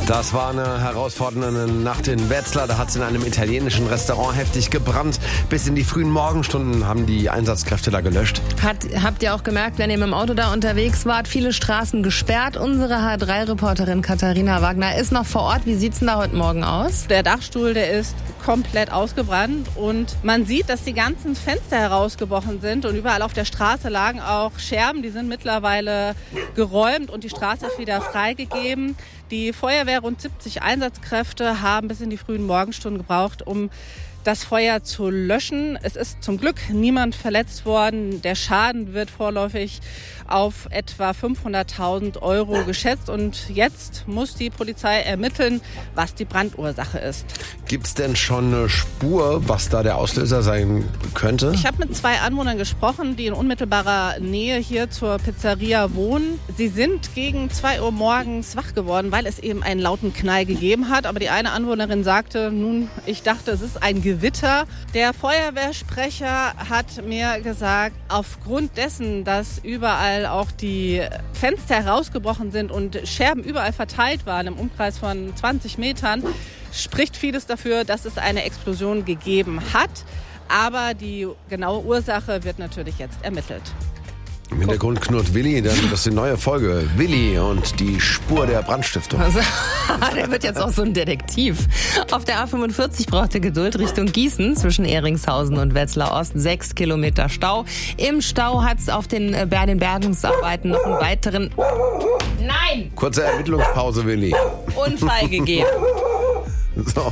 Das war eine herausfordernde Nacht in Wetzlar. Da hat es in einem italienischen Restaurant heftig gebrannt. Bis in die frühen Morgenstunden haben die Einsatzkräfte da gelöscht. Habt ihr auch gemerkt, wenn ihr mit dem Auto da unterwegs wart, viele Straßen gesperrt. Unsere H3-Reporterin Katharina Wagner ist noch vor Ort. Wie sieht's denn da heute Morgen aus? Der Dachstuhl, der ist komplett ausgebrannt und man sieht, dass die ganzen Fenster herausgebrochen sind und überall auf der Straße lagen auch Scherben. Die sind mittlerweile geräumt und die Straße ist wieder freigegeben. Die Feuerwehr, rund 70 Einsatzkräfte, haben bis in die frühen Morgenstunden gebraucht, um das Feuer zu löschen. Es ist zum Glück niemand verletzt worden. Der Schaden wird vorläufig auf etwa 500.000 € geschätzt. Und jetzt muss die Polizei ermitteln, was die Brandursache ist. Gibt's denn schon eine Spur, was da der Auslöser sein könnte? Ich habe mit 2 Anwohnern gesprochen, die in unmittelbarer Nähe hier zur Pizzeria wohnen. Sie sind gegen 2 Uhr morgens wach geworden, weil es eben einen lauten Knall gegeben hat. Aber die eine Anwohnerin sagte, ich dachte, es ist ein Gewitter. Der Feuerwehrsprecher hat mir gesagt, aufgrund dessen, dass überall auch die Fenster herausgebrochen sind und Scherben überall verteilt waren im Umkreis von 20 Metern, spricht vieles dafür, dass es eine Explosion gegeben hat. Aber die genaue Ursache wird natürlich jetzt ermittelt. Im Hintergrund knurrt Willi, das ist die neue Folge. Willi und die Spur der Brandstiftung. Also, der wird jetzt auch so ein Detektiv. Auf der A45 braucht ihr Geduld Richtung Gießen zwischen Ehringshausen und Wetzlar Ost. 6 Kilometer Stau. Im Stau hat es auf den Bergungsarbeiten noch einen weiteren Kurze Ermittlungspause, Willi. Unfall gegeben. So.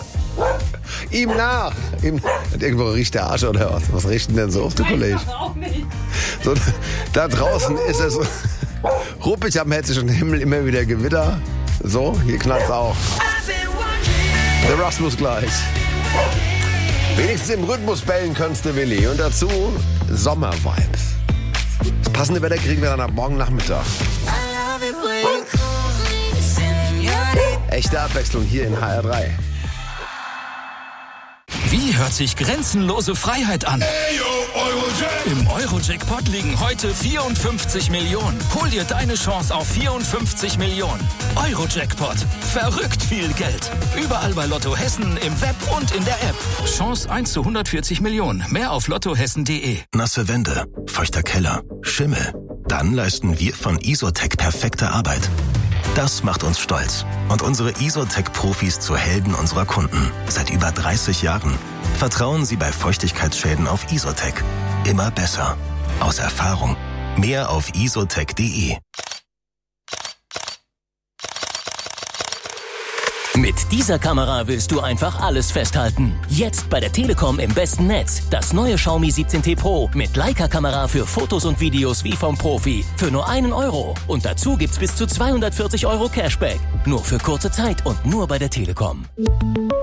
Ihm nach. Irgendwo riecht der Arsch oder was? Was riecht denn so auf der Kollege? So, da draußen ist es ruppig am hessischen Himmel, immer wieder Gewitter. So, hier knallt's auch. Der Russ muss gleich. Wenigstens im Rhythmus bellen kannst du, Willi. Und dazu Sommervibes. Das passende Wetter kriegen wir dann ab morgen Nachmittag. Echte Abwechslung hier in HR3. Wie hört sich grenzenlose Freiheit an? Im Euro-Jackpot liegen heute 54 Millionen. Hol dir deine Chance auf 54 Millionen. Euro-Jackpot. Verrückt viel Geld. Überall bei Lotto Hessen, im Web und in der App. Chance 1 zu 140 Millionen. Mehr auf lottohessen.de. Nasse Wände, feuchter Keller, Schimmel. Dann leisten wir von Isotec perfekte Arbeit. Das macht uns stolz und unsere Isotec-Profis zu Helden unserer Kunden. Seit über 30 Jahren. Vertrauen Sie bei Feuchtigkeitsschäden auf Isotec. Immer besser. Aus Erfahrung. Mehr auf isotec.de. Mit dieser Kamera willst du einfach alles festhalten. Jetzt bei der Telekom im besten Netz. Das neue Xiaomi 17T Pro mit Leica-Kamera für Fotos und Videos wie vom Profi. Für nur 1 €. Und dazu gibt's bis zu 240 € Cashback. Nur für kurze Zeit und nur bei der Telekom.